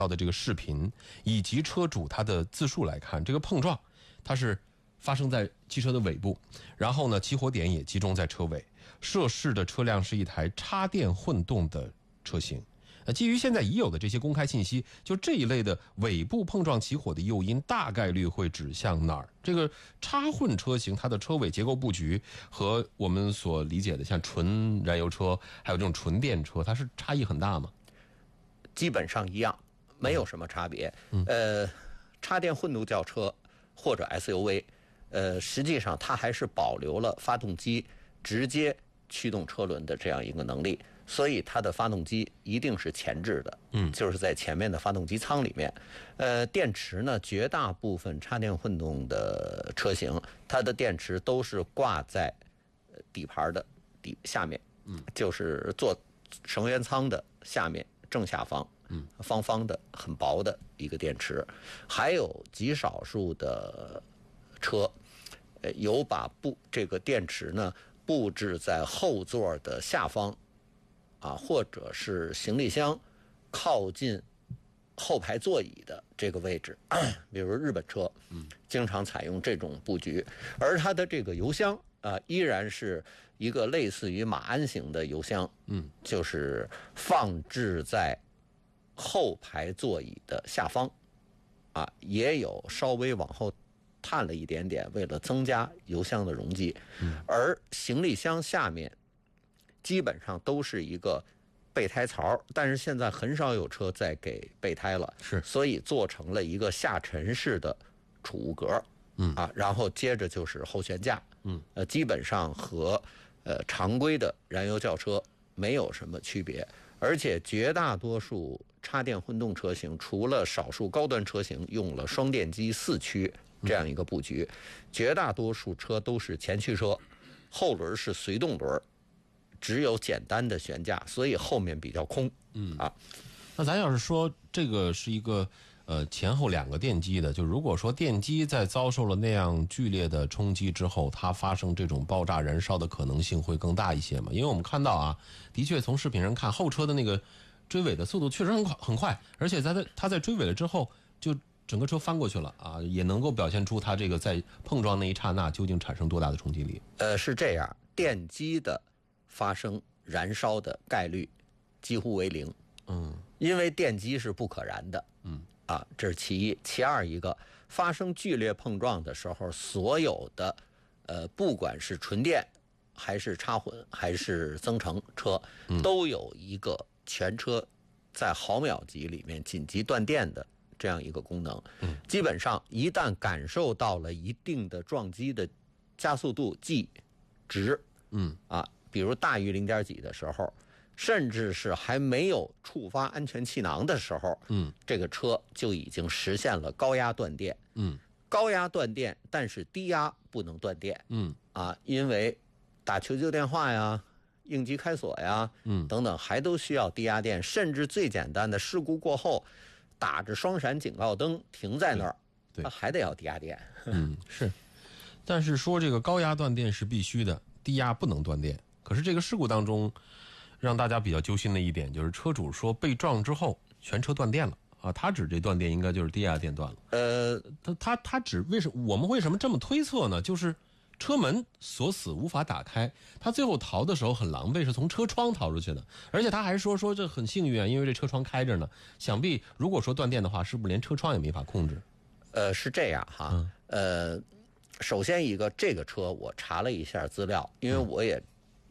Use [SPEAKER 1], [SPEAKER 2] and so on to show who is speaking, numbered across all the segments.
[SPEAKER 1] 到的这个视频以及车主他的自述来看，这个碰撞它是发生在汽车的尾部，然后呢，起火点也集中在车尾。涉事的车辆是一台插电混动的车型。基于现在已有的这些公开信息，就这一类的尾部碰撞起火的诱因大概率会指向哪儿？这个插混车型它的车尾结构布局和我们所理解的像纯燃油车还有这种纯电车，它是差异很大吗？
[SPEAKER 2] 基本上一样，没有什么差别。插电混动轿车或者 SUV，实际上它还是保留了发动机直接驱动车轮的这样一个能力，所以它的发动机一定是前置的，就是在前面的发动机舱里面。电池呢，绝大部分插电混动的车型，它的电池都是挂在底盘的下面，就是做乘员舱的下面正下方，方方的很薄的一个电池。还有极少数的车，有把这个电池呢布置在后座的下方，或者是行李箱靠近后排座椅的这个位置，比如日本车，经常采用这种布局。而它的这个油箱依然是一个类似于马鞍型的油箱，就是放置在后排座椅的下方，也有稍微往后探了一点点，为了增加油箱的容积。而行李箱下面基本上都是一个备胎槽，但是现在很少有车再给备胎了，所以做成了一个下沉式的储物格，然后接着就是后悬架，基本上和常规的燃油轿车没有什么区别。而且绝大多数插电混动车型，除了少数高端车型用了双电机4驱这样一个布局，绝大多数车都是前驱车，后轮是随动轮，只有简单的悬架，所以后面比较空。
[SPEAKER 1] 那咱要是说这个是一个前后2个电机的，就如果说电机在遭受了那样剧烈的冲击之后，它发生这种爆炸燃烧的可能性会更大一些嘛？因为我们看到的确从视频上看，后车的那个追尾的速度确实很快，而且它在追尾了之后，就整个车翻过去了也能够表现出它这个在碰撞那一刹那究竟产生多大的冲击力。
[SPEAKER 2] 是这样，电机的发生燃烧的概率几乎为0，因为电机是不可燃的，这是其一。其二一个，发生剧烈碰撞的时候，所有的不管是纯电还是插混还是增程车，都有一个全车在毫秒级里面紧急断电的这样一个功能。基本上一旦感受到了一定的撞击的加速度 G 值，比如大于0点几的时候，甚至是还没有触发安全气囊的时候，这个车就已经实现了高压断电。高压断电，但是低压不能断电。因为打求救电话呀、应急开锁呀，等等，还都需要低压电。甚至最简单的事故过后，打着双闪警告灯停在那儿，还得要低压电。
[SPEAKER 1] 是。但是说这个高压断电是必须的，低压不能断电。可是这个事故当中，让大家比较揪心的一点就是车主说被撞之后全车断电了他指这断电应该就是低压电断了。他指我们为什么这么推测呢？就是车门锁死无法打开，他最后逃的时候很狼狈，是从车窗逃出去的。而且他还说这很幸运因为这车窗开着呢。想必如果说断电的话，是不是连车窗也没法控制？
[SPEAKER 2] 是这样首先一个，这个车我查了一下资料，因为我也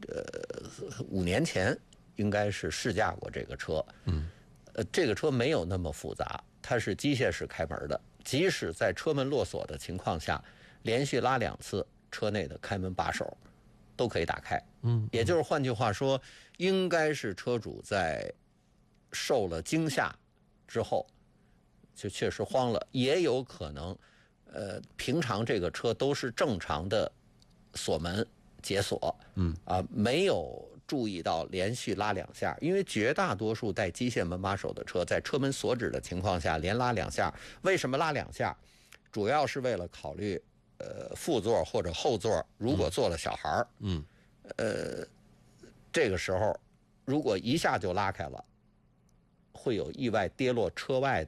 [SPEAKER 2] 5年前应该是试驾过这个车。这个车没有那么复杂，它是机械式开门的，即使在车门落锁的情况下，连续拉2次，车内的开门把手都可以打开。也就是换句话说，应该是车主在受了惊吓之后就确实慌了，也有可能平常这个车都是正常的锁门解锁，没有注意到连续拉2下，因为绝大多数带机械门把手的车在车门锁止的情况下连拉2下。为什么拉2下？主要是为了考虑副座或者后座如果坐了小孩这个时候如果一下就拉开了，会有意外跌落车外